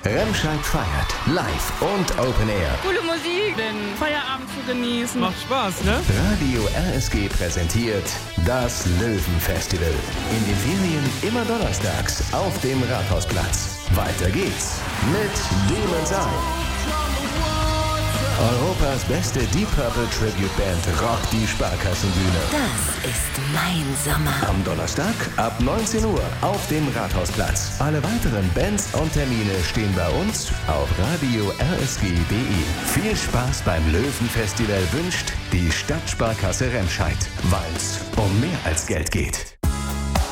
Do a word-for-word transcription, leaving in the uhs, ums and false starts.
Remscheid feiert live und Open Air. Coole Musik, den Feierabend zu genießen. Macht Spaß, ne? Radio R S G präsentiert das Löwenfestival. In den Ferien immer donnerstags auf dem Rathausplatz. Weiter geht's mit Demon's Eye. Europas beste Deep Purple Tribute Band rockt die Sparkassenbühne. Das ist mein Sommer. Am Donnerstag ab neunzehn Uhr auf dem Rathausplatz. Alle weiteren Bands und Termine stehen bei uns auf radio r s g punkt d e. Viel Spaß beim Löwenfestival wünscht die Stadtsparkasse Remscheid, weil's um mehr als Geld geht.